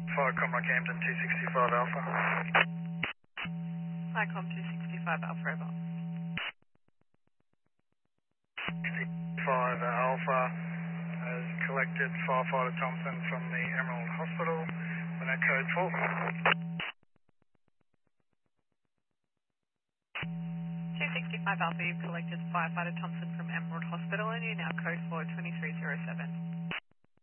Fire Comrade Camden 265 Alpha. Flycom 265 Alpha Ever. 65 Alpha has collected Firefighter Thompson from the Emerald Hospital. We're at code 4. 265 Alpha, you've collected Firefighter Thompson from Emerald Hospital and you're now code 4 2307.